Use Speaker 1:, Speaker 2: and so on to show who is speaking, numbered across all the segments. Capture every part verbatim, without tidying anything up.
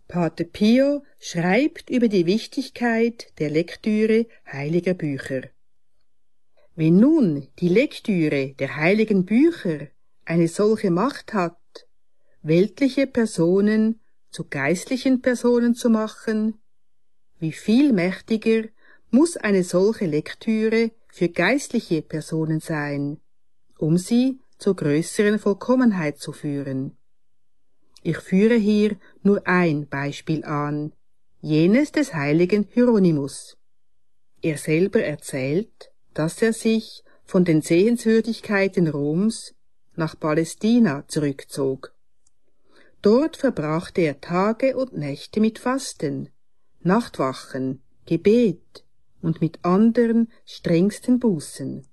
Speaker 1: Pater Pio schreibt über die Wichtigkeit der Lektüre heiliger Bücher. Wenn nun die Lektüre der heiligen Bücher eine solche Macht hat, weltliche Personen zu geistlichen Personen zu machen, wie viel mächtiger muss eine solche Lektüre für geistliche Personen sein, um sie zur größeren Vollkommenheit zu führen. Ich führe hier nur ein Beispiel an, jenes des heiligen Hieronymus. Er selber erzählt, dass er sich von den Sehenswürdigkeiten Roms nach Palästina zurückzog. Dort verbrachte er Tage und Nächte mit Fasten, Nachtwachen, Gebet und mit anderen strengsten Bußen.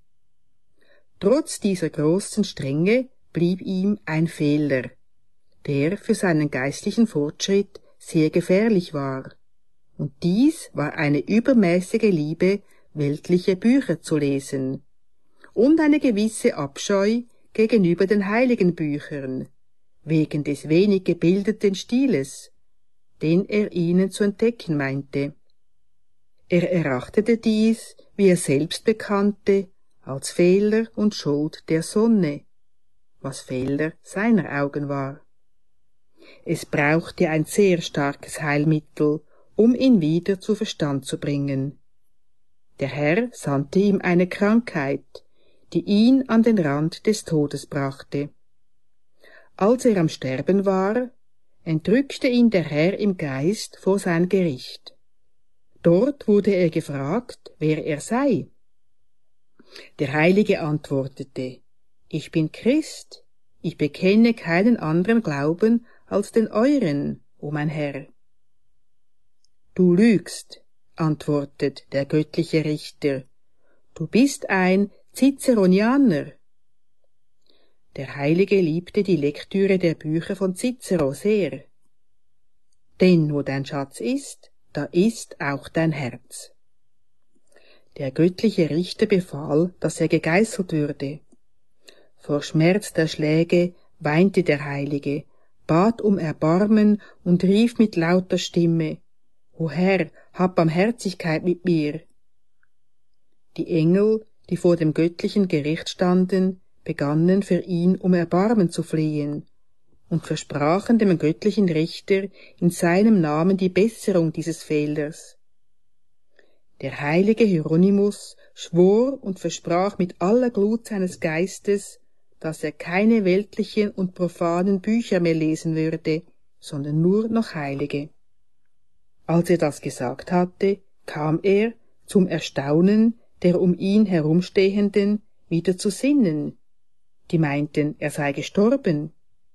Speaker 1: Trotz dieser großen Strenge blieb ihm ein Fehler, der für seinen geistlichen Fortschritt sehr gefährlich war, und dies war eine übermäßige Liebe, weltliche Bücher zu lesen, und eine gewisse Abscheu gegenüber den heiligen Büchern, wegen des wenig gebildeten Stiles, den er ihnen zu entdecken meinte. Er erachtete dies, wie er selbst bekannte, als Fehler und Schuld der Sonne, was Fehler seiner Augen war. Es brauchte ein sehr starkes Heilmittel, um ihn wieder zu Verstand zu bringen. Der Herr sandte ihm eine Krankheit, die ihn an den Rand des Todes brachte. Als er am Sterben war, entrückte ihn der Herr im Geist vor sein Gericht. Dort wurde er gefragt, wer er sei. Der Heilige antwortete: Ich bin Christ, ich bekenne keinen anderen Glauben als den euren, o mein Herr. Du lügst, antwortet der göttliche Richter, du bist ein Ciceronianer. Der Heilige liebte die Lektüre der Bücher von Cicero sehr. Denn wo dein Schatz ist, da ist auch dein Herz. Der göttliche Richter befahl, dass er gegeißelt würde. Vor Schmerz der Schläge weinte der Heilige, bat um Erbarmen und rief mit lauter Stimme: O Herr, hab Barmherzigkeit mit mir. Die Engel, die vor dem göttlichen Gericht standen, begannen für ihn um Erbarmen zu flehen und versprachen dem göttlichen Richter in seinem Namen die Besserung dieses Fehlers. Der heilige Hieronymus schwor und versprach mit aller Glut seines Geistes, dass er keine weltlichen und profanen Bücher mehr lesen würde, sondern nur noch heilige. Als er das gesagt hatte, kam er, zum Erstaunen der um ihn herumstehenden, wieder zu Sinnen. Die meinten, er sei gestorben.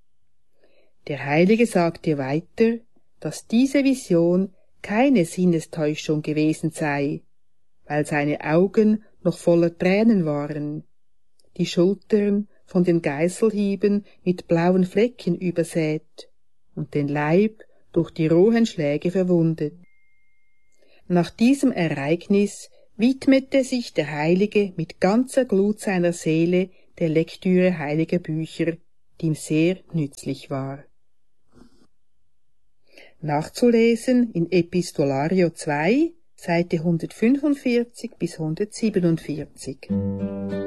Speaker 1: Der Heilige sagte weiter, dass diese Vision keine Sinnestäuschung gewesen sei, weil seine Augen noch voller Tränen waren, die Schultern von den Geißelhieben mit blauen Flecken übersät und den Leib durch die rohen Schläge verwundet. Nach diesem Ereignis widmete sich der Heilige mit ganzer Glut seiner Seele der Lektüre heiliger Bücher, die ihm sehr nützlich war. Nachzulesen in Epistolario zwei, Seite hundertfünfundvierzig bis hundertsiebenundvierzig.